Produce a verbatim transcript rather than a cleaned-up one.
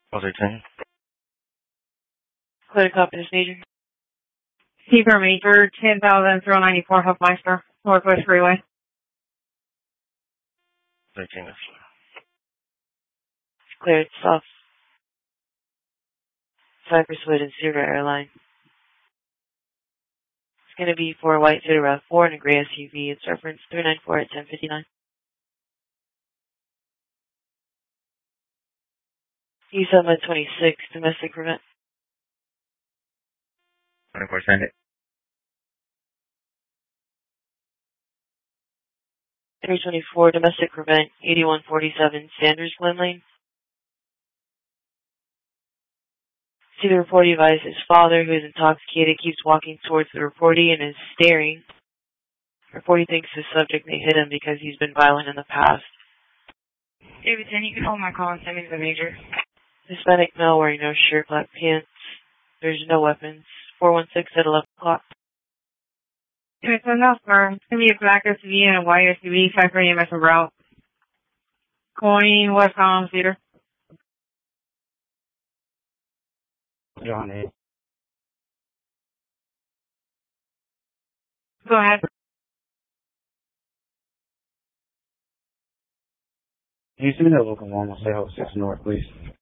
Other ten. Clear copy this major. Keeper Major, ten thousand ninety-four Huffmeister, Northwest Freeway. thirteen. Cleared south. Cypress Wood and Zero Airline. It's going to be for a white Toyota RAV four and a gray S U V. It's reference three nine four at ten fifty-nine. E seven twenty-six, domestic prevent. twenty-four, send it. three twenty-four, domestic prevent, eighty-one forty-seven, Sanders Glen Lane. See the reportee advised his father, who is intoxicated, keeps walking towards the reportee and is staring. The reportee thinks the subject may hit him because he's been violent in the past. David ten, you can hold my call and send me to the major. Hispanic male wearing no shirt, black pants. There's no weapons. four one six at eleven o'clock. It's enough, sir. It's going to be a black S U V and a white S U V, five for E M S and route. Going westbound, Cedar. John A. Go ahead. Can you send me that local one? I'll say oh six north, please.